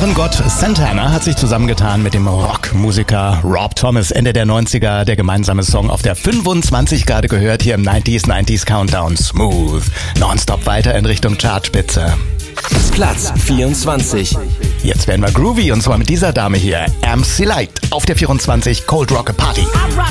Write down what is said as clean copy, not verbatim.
Gitarrengott Santana hat sich zusammengetan mit dem Rockmusiker Rob Thomas. Ende der 90er, der gemeinsame Song auf der 25 gerade gehört hier im 90s Countdown. Smooth. Nonstop weiter in Richtung Chartspitze. Platz 24. Jetzt werden wir groovy und zwar mit dieser Dame hier. MC Light auf der 24 Cold Rock Party. I rock